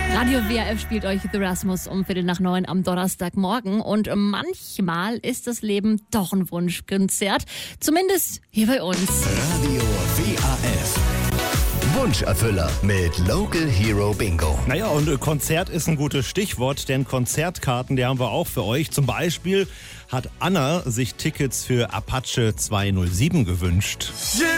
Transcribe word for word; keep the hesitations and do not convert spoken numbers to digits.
Radio W R F spielt euch The Rasmus um Viertel nach neun am Donnerstagmorgen. Und manchmal ist das Leben doch ein Wunschkonzert. Zumindest hier bei uns. Radio W A F. Wunscherfüller mit Local Hero Bingo. Naja, und Konzert ist ein gutes Stichwort, denn Konzertkarten, die haben wir auch für euch. Zum Beispiel hat Anna sich Tickets für Apache zweihundertsieben gewünscht.